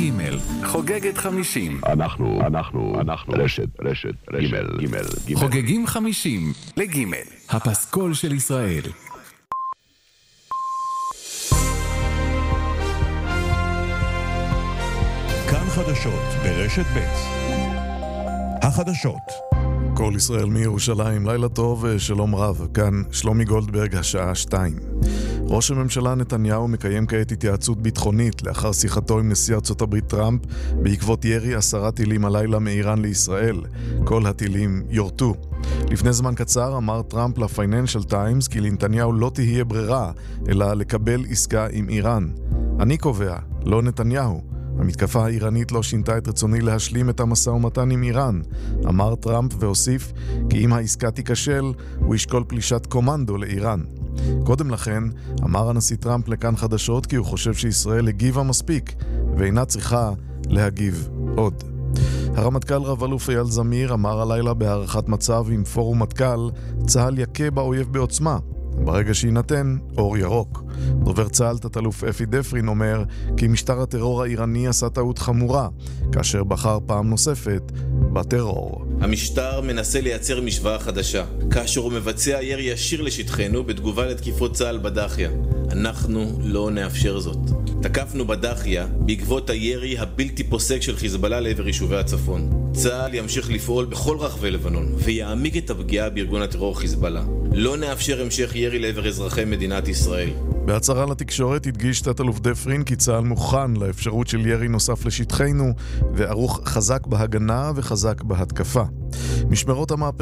ג' חוגגת 50. אנחנו רשת ג' חוגגים 50 לג' הפסקול של ישראל. כאן חדשות ברשת ב'. החדשות. כל ישראל מירושלים, לילה טוב ושלום רב. כאן שלומי גולדברג, השעה 2. ראש הממשלה נתניהו מקיים כעת התייעצות ביטחונית לאחר שיחתו עם נשיא ארצות הברית טראמפ בעקבות ירי 10 טילים הלילה מאיראן לישראל. כל הטילים יורטו. לפני זמן קצר אמר טראמפ לפייננשל טיימס כי לנתניהו לא תהיה ברירה אלא לקבל עסקה עם איראן. אני קובע, לא נתניהו. המתקפה האיראנית לא שינתה את רצוני להשלים את המשא ומתן עם איראן, אמר טראמפ והוסיף כי אם העסקה תיכשל, הוא ישקול פלישת קומנדו לאיראן. קודם לכן, אמר הנשיא טראמפ לכאן חדשות כי הוא חושב שישראל הגיבה מספיק, ואינה צריכה להגיב עוד. הרמטכ"ל רב-אלוף אייל זמיר אמר הלילה בהערכת מצב עם פורום מטכ"ל, צה"ל יכה באויב בעוצמה, ברגע שיינתן אור ירוק. דובר צה"ל תת-אלוף אפי דפרין אומר כי משטר הטרור האיראני עשה טעות חמורה, כאשר בחר פעם נוספת בטרור. המשטר מנסה לייצר משוואה חדשה, כאשר הוא מבצע ירי ישיר לשטחנו בתגובה לתקיפות צה"ל בדחיה. אנחנו לא נאפשר זאת. תקפנו בדחיה בעקבות הירי הבלתי פוסק של חיזבאללה לעבר יישובי הצפון. צה"ל ימשיך לפעול בכל רחבי לבנון ויעמיק את הפגיעה בארגון הטרור חיזבאללה. לא נאפשר המשך ירי לעבר אזרחי מדינת ישראל. בהצהרה לתקשורת הדגיש תת-אלוף דפרין כי צה"ל מוכן לאפשרות של ירי נוסף לשטחנו וערוך חזק בהגנה וחזק בהתקפה. משמרות המהפכה